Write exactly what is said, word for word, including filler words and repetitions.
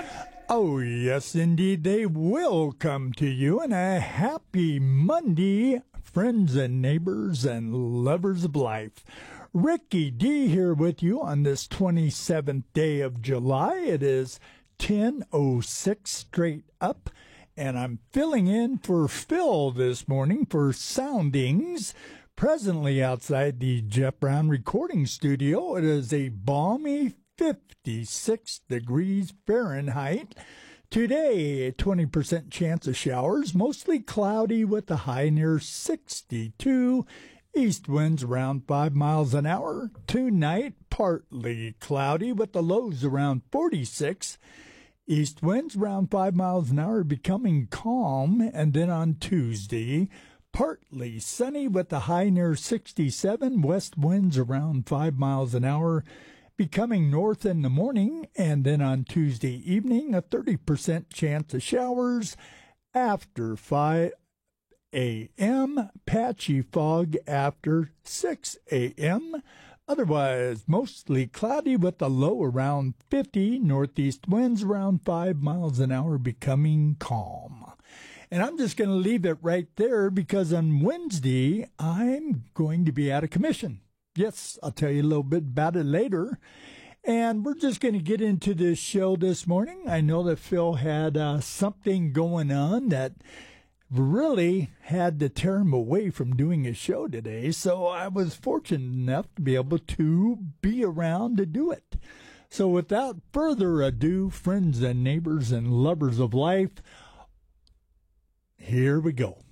Oh, yes, indeed, they will come to you. And a happy Monday, friends and neighbors and lovers of life. Ricky D here with you on this twenty-seventh day of July. It is ten oh six straight up, and I'm filling in for Phil this morning for Soundings. Presently outside the Jeff Brown recording studio, it is a balmy fifty-six degrees Fahrenheit. Today, a twenty percent chance of showers, mostly cloudy with a high near sixty-two. East winds around five miles an hour. Tonight, partly cloudy with the lows around forty-six. East winds around five miles an hour, becoming calm. And then on Tuesday, partly sunny with a high near sixty-seven. West winds around five miles an hour, becoming north in the morning. And then on Tuesday evening, a thirty percent chance of showers after five a.m., patchy fog after six a.m., otherwise mostly cloudy with a low around fifty, northeast winds around five miles an hour, becoming calm. And I'm just going to leave it right there because on Wednesday, I'm going to be out of commission. Yes, I'll tell you a little bit about it later. And we're just going to get into this show this morning. I know that Phil had uh, something going on that really had to tear him away from doing his show today. So I was fortunate enough to be able to be around to do it. So without further ado, friends and neighbors and lovers of life, here we go.